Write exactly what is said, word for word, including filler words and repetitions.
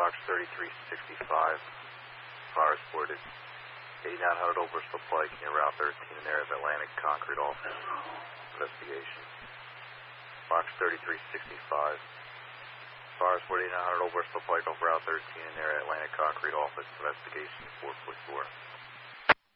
Box thirty-three sixty-five. Fire reported eighty-nine hundred Old Bristol Pike near Route thirteen in area of Atlantic Concrete Office. Investigation. Box thirty-three sixty-five. Fire report eighty-nine hundred Old Bristol Pike off Route thirteen in area of Atlantic Concrete Office. Investigation four forty-four.